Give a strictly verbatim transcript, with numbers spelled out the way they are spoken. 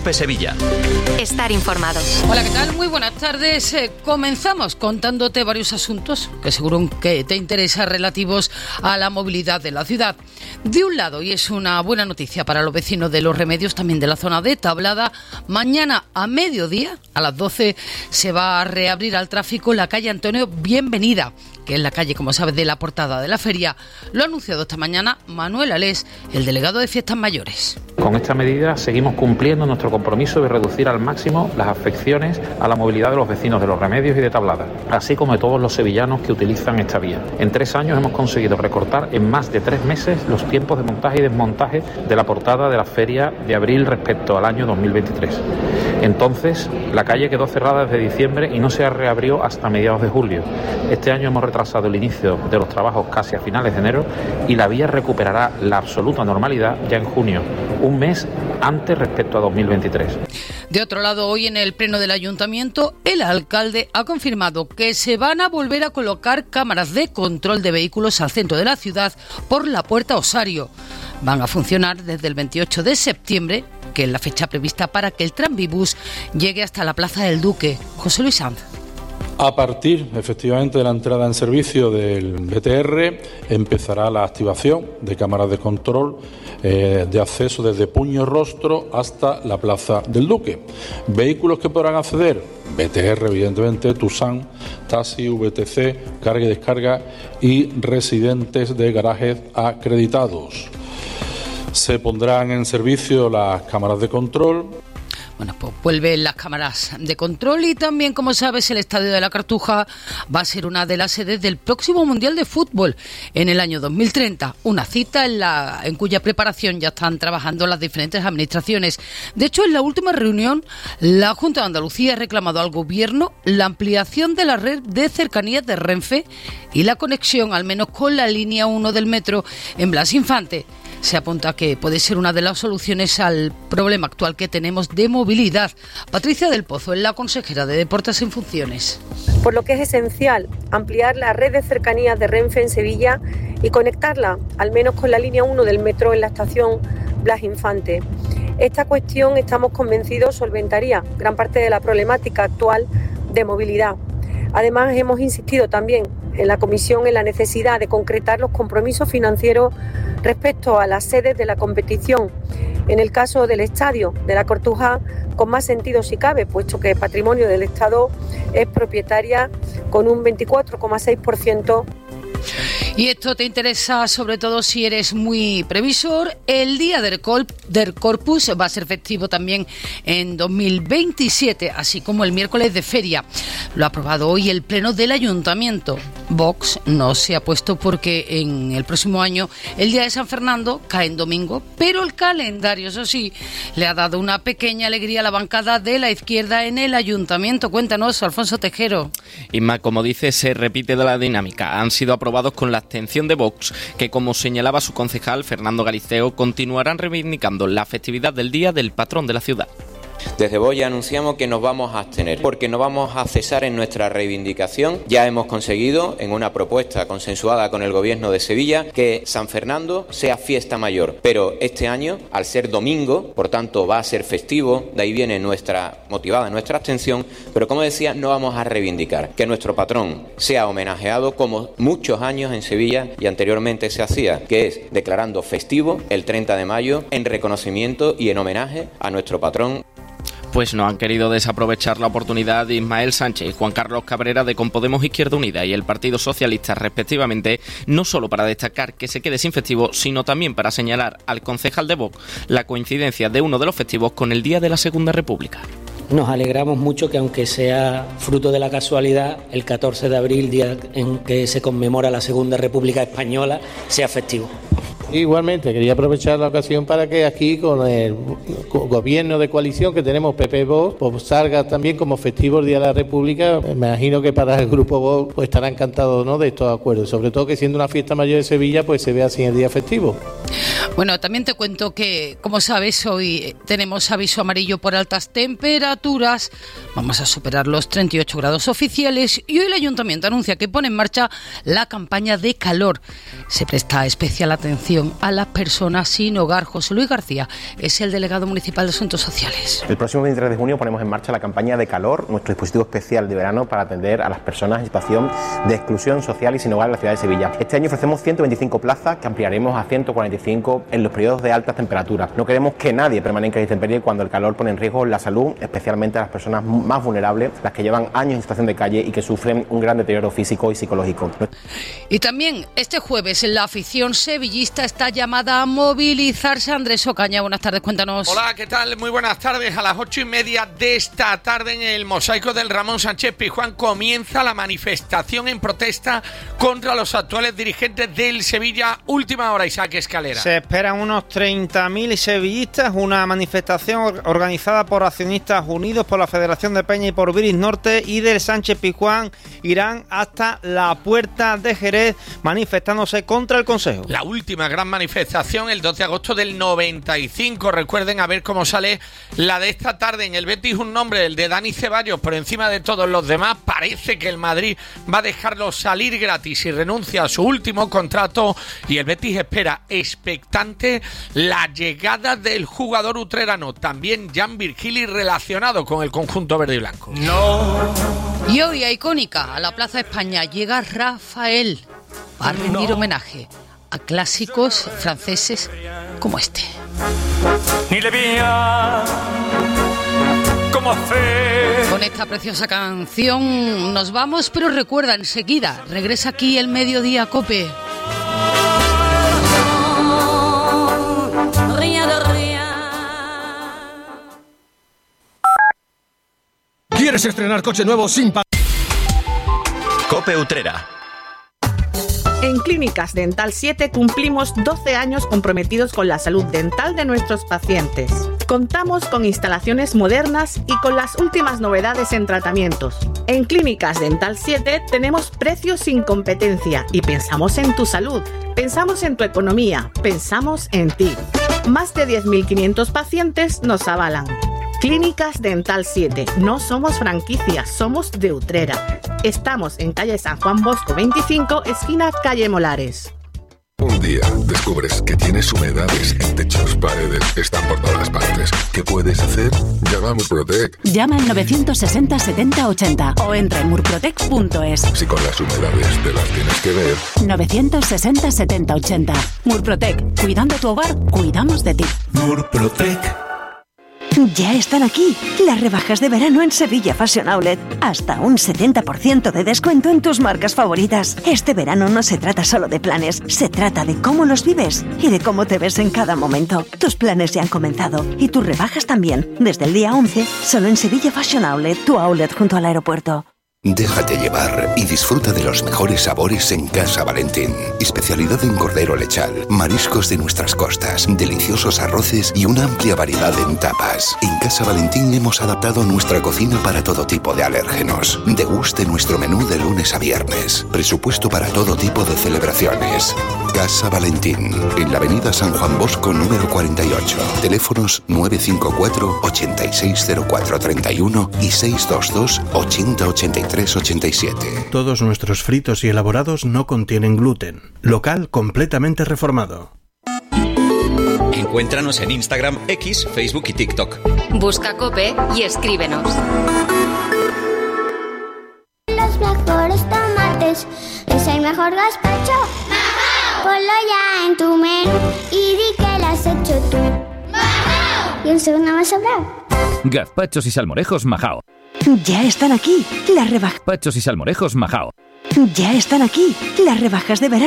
COPE Sevilla. Estar informado. Hola, ¿qué tal? Muy buenas tardes. Eh, comenzamos contándote varios asuntos que seguro que te interesan relativos a la movilidad de la ciudad. De un lado, y es una buena noticia para los vecinos de Los Remedios, también de la zona de Tablada, mañana a mediodía, a las doce, se va a reabrir al tráfico la calle Antonio Bienvenida, que es la calle, como sabes, de la portada de la feria. Lo ha anunciado esta mañana Manuel Alés, el delegado de Fiestas Mayores. Con esta medida seguimos cumpliendo nuestro compromiso de reducir al máximo las afecciones a la movilidad de los vecinos de Los Remedios y de Tablada, así como de todos los sevillanos que utilizan esta vía. En tres años hemos conseguido recortar en más de tres meses los tiempos de montaje y desmontaje de la portada de la feria de abril respecto al año dos mil veintitrés. Entonces, la calle quedó cerrada desde diciembre y no se reabrió hasta mediados de julio. Este año hemos retrasado el inicio de los trabajos casi a finales de enero y la vía recuperará la absoluta normalidad ya en junio, un mes antes respecto a dos mil veintitrés. De otro lado, hoy en el pleno del ayuntamiento, el alcalde ha confirmado que se van a volver a colocar cámaras de control de vehículos al centro de la ciudad por la Puerta Osario. Van a funcionar desde el veintiocho de septiembre, que es la fecha prevista para que el tranvibús llegue hasta la Plaza del Duque. José Luis Sanz. A partir, efectivamente, de la entrada en servicio del B T R, empezará la activación de cámaras de control eh, de acceso desde Puño Rostro hasta la Plaza del Duque. Vehículos que podrán acceder, B T R, evidentemente, Tucson, taxi, V T C, carga y descarga y residentes de garajes acreditados. Se pondrán en servicio las cámaras de control. Bueno, pues vuelven las cámaras de control y también, como sabes, el Estadio de la Cartuja va a ser una de las sedes del próximo Mundial de Fútbol en el año dos mil treinta. Una cita en, la, en cuya preparación ya están trabajando las diferentes administraciones. De hecho, en la última reunión, la Junta de Andalucía ha reclamado al Gobierno la ampliación de la red de cercanías de Renfe y la conexión, al menos con la línea uno del metro en Blas Infante. Se apunta que puede ser una de las soluciones al problema actual que tenemos de movilidad. Patricia del Pozo es la consejera de Deportes en funciones. Por lo que es esencial ampliar la red de cercanías de Renfe en Sevilla y conectarla, al menos con la línea uno del metro en la estación Blas Infante. Esta cuestión, estamos convencidos, solventaría gran parte de la problemática actual de movilidad. Además, hemos insistido también en la comisión en la necesidad de concretar los compromisos financieros respecto a las sedes de la competición. En el caso del estadio de la Cartuja, con más sentido si cabe, puesto que el patrimonio del Estado es propietaria con un veinticuatro coma seis por ciento. Y esto te interesa sobre todo si eres muy previsor. El Día del, Col- del Corpus va a ser festivo también en dos mil veintisiete, así como el miércoles de feria. Lo ha aprobado hoy el Pleno del Ayuntamiento. Vox no se ha puesto porque en el próximo año el Día de San Fernando cae en domingo, pero el calendario, eso sí, le ha dado una pequeña alegría a la bancada de la izquierda en el Ayuntamiento. Cuéntanos, Alfonso Tejero. Isma, como dice, se repite de la dinámica. Han sido aprobados con la abstención de Vox, que, como señalaba su concejal Fernando Galisteo, continuarán reivindicando la festividad del Día del Patrón de la ciudad. Desde Vox ya anunciamos que nos vamos a abstener, porque no vamos a cesar en nuestra reivindicación. Ya hemos conseguido, en una propuesta consensuada con el Gobierno de Sevilla, que San Fernando sea fiesta mayor. Pero este año, al ser domingo, por tanto va a ser festivo, de ahí viene nuestra motivada nuestra abstención, pero como decía, no vamos a reivindicar que nuestro patrón sea homenajeado como muchos años en Sevilla y anteriormente se hacía, que es declarando festivo el treinta de mayo en reconocimiento y en homenaje a nuestro patrón. Pues no han querido desaprovechar la oportunidad de Ismael Sánchez y Juan Carlos Cabrera de Compodemos Izquierda Unida y el Partido Socialista respectivamente, no solo para destacar que se quede sin festivo, sino también para señalar al concejal de Vox la coincidencia de uno de los festivos con el Día de la Segunda República. Nos alegramos mucho que, aunque sea fruto de la casualidad, el catorce de abril, día en que se conmemora la Segunda República Española, sea festivo. Igualmente, quería aprovechar la ocasión para que aquí, con el gobierno de coalición que tenemos, P P Vox, pues salga también como festivo el Día de la República. Me imagino que para el Grupo Vox pues estará encantado, ¿no?, de estos acuerdos, sobre todo que siendo una fiesta mayor de Sevilla, pues se ve así el día festivo. Bueno, también te cuento que, como sabes, hoy tenemos aviso amarillo por altas temperaturas. Vamos a superar los treinta y ocho grados oficiales y hoy el Ayuntamiento anuncia que pone en marcha la campaña de calor. Se presta especial atención a las personas sin hogar. José Luis García es el delegado municipal de Asuntos Sociales. El próximo veintitrés de junio ponemos en marcha la campaña de calor, nuestro dispositivo especial de verano para atender a las personas en situación de exclusión social y sin hogar en la ciudad de Sevilla. Este año ofrecemos ciento veinticinco plazas que ampliaremos a ciento cuarenta y cinco en los periodos de altas temperaturas. No queremos que nadie permanezca en intemperie cuando el calor pone en riesgo la salud, especialmente a las personas más vulnerables, las que llevan años en situación de calle y que sufren un gran deterioro físico y psicológico. Y también este jueves la afición sevillista está llamada a movilizarse. Andrés Ocaña, buenas tardes, cuéntanos. Hola, ¿qué tal? Muy buenas tardes. A las ocho y media de esta tarde en el Mosaico del Ramón Sánchez Pizjuán comienza la manifestación en protesta contra los actuales dirigentes del Sevilla. Última hora, Isaac Escalera. Se esperan unos treinta mil sevillistas, una manifestación organizada por Accionistas Unidos, por la Federación de Peña y por Viris Norte y del Sánchez Pizjuán. Irán hasta la Puerta de Jerez manifestándose contra el Consejo. La última gran manifestación el dos de agosto del noventa y cinco. Recuerden a ver cómo sale la de esta tarde. En el Betis un nombre, el de Dani Ceballos, por encima de todos los demás. Parece que el Madrid va a dejarlo salir gratis y renuncia a su último contrato y el Betis espera expectante la llegada del jugador utrerano, también Jan Virgili, relacionado con el conjunto verde y blanco. No. Y hoy a Icónica, a la Plaza España, llega Rafael a rendir homenaje a clásicos franceses como este. Ni le veía cómo hacer. Con esta preciosa canción nos vamos, pero recuerda, enseguida regresa aquí el Mediodía Cope. ¿Quieres estrenar coche nuevo sin pagar? Cope Utrera. En Clínicas Dental siete cumplimos doce años comprometidos con la salud dental de nuestros pacientes. Contamos con instalaciones modernas y con las últimas novedades en tratamientos. En Clínicas Dental siete tenemos precios sin competencia y pensamos en tu salud, pensamos en tu economía, pensamos en ti. Más de diez mil quinientos pacientes nos avalan. Clínicas Dental siete. No somos franquicias, somos de Utrera. Estamos en calle San Juan Bosco veinticinco, esquina calle Molares. Un día descubres que tienes humedades en techos, paredes, están por todas partes. ¿Qué puedes hacer? Llama a Murprotec. Llama al novecientos sesenta setenta ochenta o entra en murprotec punto es. Si con las humedades te las tienes que ver. novecientos sesenta setenta ochenta. Murprotec. Cuidando tu hogar, cuidamos de ti. Murprotec. Ya están aquí las rebajas de verano en Sevilla Fashion Outlet. Hasta un setenta por ciento de descuento en tus marcas favoritas. Este verano no se trata solo de planes, se trata de cómo los vives y de cómo te ves en cada momento. Tus planes ya han comenzado y tus rebajas también. Desde el día once, solo en Sevilla Fashion Outlet, tu outlet junto al aeropuerto. Déjate llevar y disfruta de los mejores sabores en Casa Valentín. Especialidad en cordero lechal, mariscos de nuestras costas, deliciosos arroces y una amplia variedad en tapas. En Casa Valentín hemos adaptado nuestra cocina para todo tipo de alérgenos. Deguste nuestro menú de lunes a viernes. Presupuesto para todo tipo de celebraciones. Casa Valentín, en la avenida San Juan Bosco número cuarenta y ocho. Teléfonos nueve cinco cuatro, ocho seis cero cuatro tres uno y seis dos dos, ochenta ochenta y tres ochenta y siete. Todos nuestros fritos y elaborados no contienen gluten. Local completamente reformado. Encuéntranos en Instagram, X, Facebook y TikTok. Busca Cope y escríbenos. Los mejores tomates es el mejor gazpacho. ¡Majao! Ponlo ya en tu menú y di que lo has hecho tú. ¡Majao! Y un segundo más sobrado. Gazpachos y salmorejos Majao. Ya están aquí las rebajas. Gazpachos y salmorejos Majao. Ya están aquí las rebajas de verano.